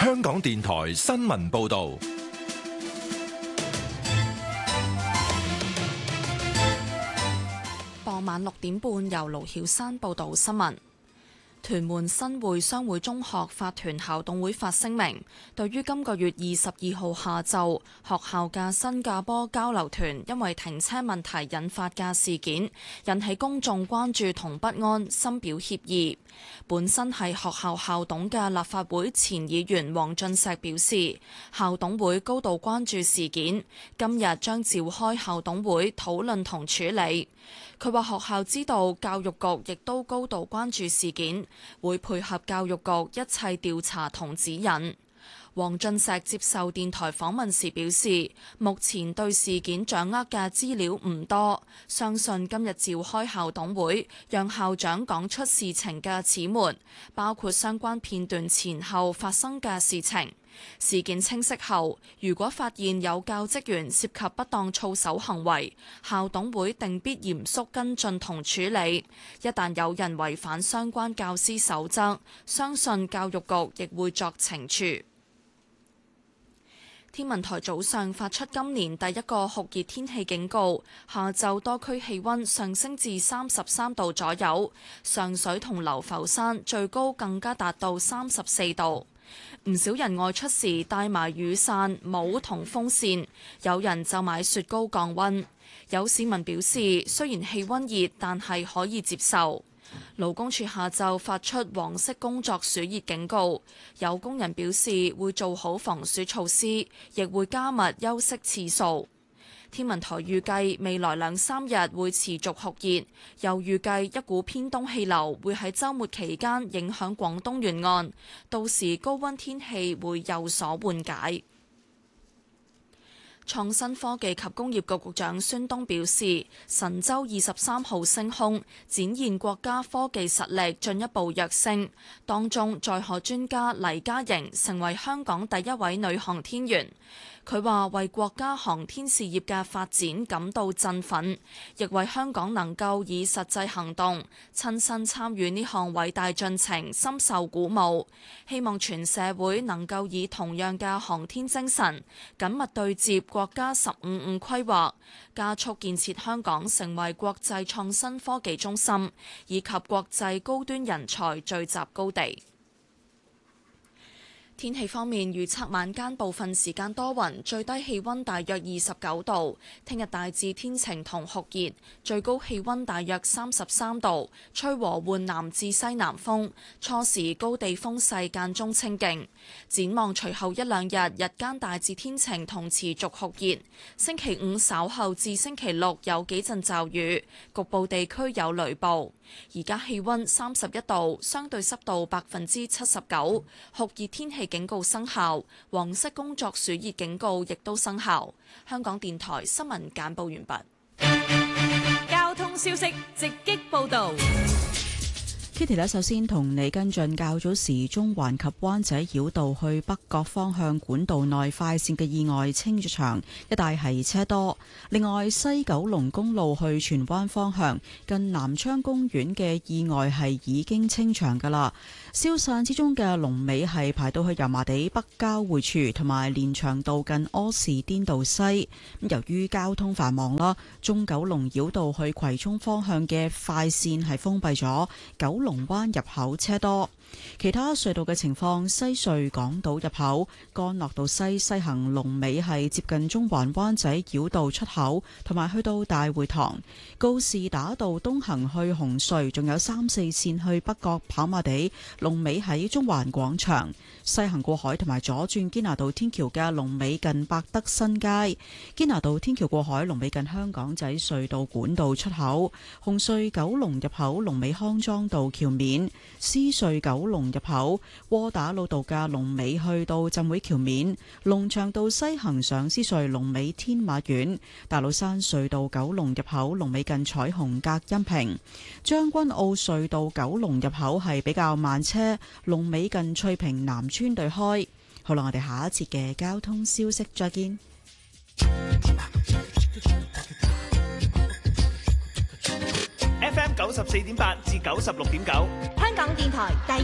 香港電台新聞報道。 傍晚6點半，由盧曉珊報道新聞。屯門新會商會中學法團校董會發聲明，對於今個月22號下晝學校嘅新加坡交流團因為停車問題引發嘅事件，引起公眾關注同不安，深表歉意。本身係學校校董嘅立法會前議員黃俊碩表示，校董會高度關注事件，今日將召開校董會討論同處理。佢話學校知道教育局亦都高度關注事件，會配合教育局一切調查同指引。黃俊碩接受電台訪問時表示，目前對事件掌握嘅資料唔多，相信今日召開校董會，讓校長講出事情嘅始末，包括相關片段前後發生嘅事情。事件清晰後，如果發現有教職員涉及不當操守行為，校董會定必嚴肅跟進同處理。一旦有人違反相關教師守則，相信教育局亦會作懲處。天文台早上發出今年第一個酷熱天氣警告，下晝多區氣溫上升至33度左右，上水同流浮山最高更加達到34度。唔少人外出時帶埋雨傘、帽同風扇，有人就買雪糕降溫。有市民表示，雖然氣溫熱，但係可以接受。勞工處下晝發出黃色工作暑熱警告，有工人表示會做好防暑措施，亦會加密休息次數。天文台預計未來2-3日會持續酷熱，又預計一股偏東氣流會喺週末期間影響廣東沿岸，到時高溫天氣會有所緩解。創新科技及工業局局長孫東表示，神舟23號升空，展現國家科技實力進一步躍升。當中載荷專家黎嘉瑩成為香港第一位女航天員。佢話為國家航天事業嘅發展感到振奮，亦為香港能夠以實際行動親身參與呢項偉大進程深受鼓舞。希望全社會能夠以同樣嘅航天精神，緊密對接國家15+5規劃，加速建設香港成為國際創新科技中心，以及國際高端人才聚集高地。天氣方面，預測晚間部分時間多雲，最低氣溫大約29度。聽日大致天晴同酷熱，最高氣溫大約33度，吹和緩南至西南風，初時高地風勢間中清勁。展望隨後1-2日，日間大致天晴同持續酷熱。星期五稍後至星期六有幾陣驟雨，局部地區有雷暴。而家氣溫31度，相對濕度79%，酷熱天氣警告生效，黃色工作暑熱警告亦都生效。香港電台新聞簡報完畢。 交通消息直擊報道。 Kitty 呢，首先同你跟進較早時中環及灣仔繞道去北角方向管道內快線嘅意外清咗場，一帶係車多。另外，西九龍公路去荃灣方向近南昌公園嘅意外係已經清場㗎啦。消散之中嘅龍尾係排到去油麻地北交匯處同埋連翔道近柯士甸道西。由於交通繁忙啦，中九龍繞道去葵涌方向嘅快線係封閉咗，九龍灣入口車多。其他隧道嘅情況，西隧港島入口干諾道西行龍尾係接近中環灣仔繞道出口，同埋去到大會堂。告士打道東行去紅隧，仲有3、4線去北角跑馬地，龍尾喺中環廣場。西行過海同埋左轉堅拿道天橋嘅龍尾近百德新街。堅拿道天橋過海龍尾近香港仔隧道管道出口。紅隧九龍入口龍尾康莊道橋面。獅隧九龍入口窩打老道嘅龍尾去到浸會橋面。龍翔道西行上獅隧龍尾天馬苑。大老山隧道九龍入口龍尾近彩虹隔音屏。將軍澳隧道九龍入口係比較慢車，龍尾近翠屏南村對開。好啦，我哋下一節嘅交通消息再見。 FM 94.8至96.9， 香港電台第